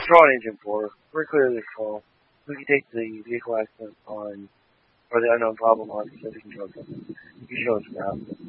Withdraw on Agent 4. Very clearly call. We can take the vehicle accident on, or the unknown problem on specific control. You should know it's route.